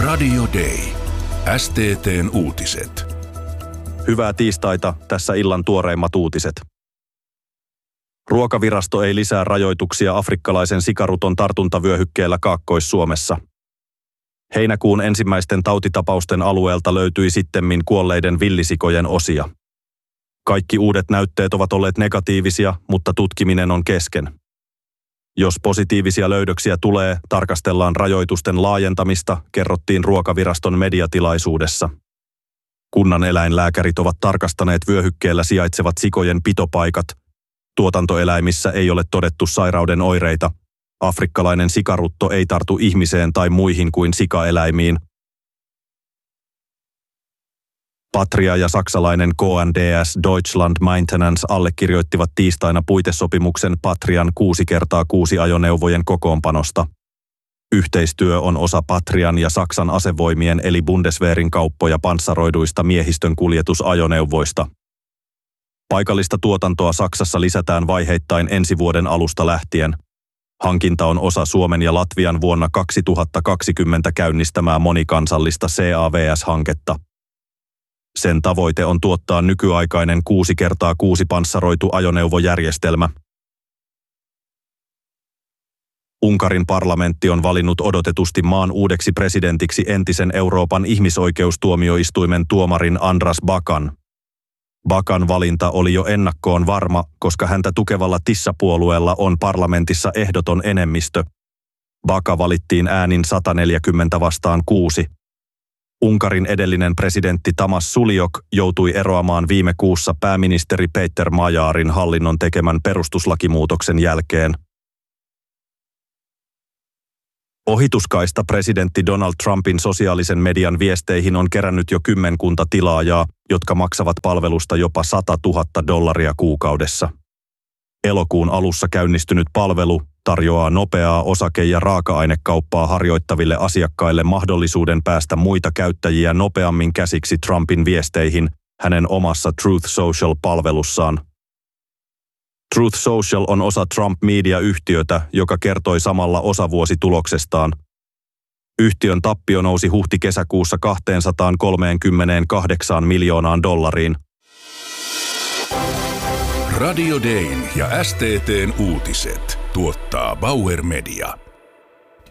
Radio Day. STT:n uutiset. Hyvää tiistaita, tässä illan tuoreimmat uutiset. Ruokavirasto ei lisää rajoituksia afrikkalaisen sikaruton tartuntavyöhykkeellä Kaakkois-Suomessa. Heinäkuun ensimmäisten tautitapausten alueelta löytyi sittemmin kuolleiden villisikojen osia. Kaikki uudet näytteet ovat olleet negatiivisia, mutta tutkiminen on kesken. Jos positiivisia löydöksiä tulee, tarkastellaan rajoitusten laajentamista, kerrottiin Ruokaviraston mediatilaisuudessa. Kunnan eläinlääkärit ovat tarkastaneet vyöhykkeellä sijaitsevat sikojen pitopaikat. Tuotantoeläimissä ei ole todettu sairauden oireita. Afrikkalainen sikarutto ei tartu ihmiseen tai muihin kuin sikaeläimiin. Patria ja saksalainen KNDS Deutschland Maintenance allekirjoittivat tiistaina puitesopimuksen Patrian 6x6 ajoneuvojen kokoonpanosta. Yhteistyö on osa Patrian ja Saksan asevoimien eli Bundeswehrin kauppoja panssaroiduista miehistön kuljetusajoneuvoista. Paikallista tuotantoa Saksassa lisätään vaiheittain ensi vuoden alusta lähtien. Hankinta on osa Suomen ja Latvian vuonna 2020 käynnistämää monikansallista CAVS-hanketta. Sen tavoite on tuottaa nykyaikainen 6x6 panssaroitu ajoneuvojärjestelmä. Unkarin parlamentti on valinnut odotetusti maan uudeksi presidentiksi entisen Euroopan ihmisoikeustuomioistuimen tuomarin Andras Bakan. Bakan valinta oli jo ennakkoon varma, koska häntä tukevalla Tissa-puolueella on parlamentissa ehdoton enemmistö. Baka valittiin äänin 140-6. Unkarin edellinen presidentti Tamas Suliok joutui eroamaan viime kuussa pääministeri Peter Majarin hallinnon tekemän perustuslakimuutoksen jälkeen. Ohituskaista presidentti Donald Trumpin sosiaalisen median viesteihin on kerännyt jo kymmenkunta tilaajaa, jotka maksavat palvelusta jopa $100,000 kuukaudessa. Elokuun alussa käynnistynyt palvelu tarjoaa nopeaa osake- ja raaka-ainekauppaa harjoittaville asiakkaille mahdollisuuden päästä muita käyttäjiä nopeammin käsiksi Trumpin viesteihin hänen omassa Truth Social-palvelussaan. Truth Social on osa Trump Media-yhtiötä, joka kertoi samalla osavuosituloksestaan. Yhtiön tappio nousi huhti-kesäkuussa $238 miljoonaan. Radio Dayn ja STT:n uutiset tuottaa Bauer Media.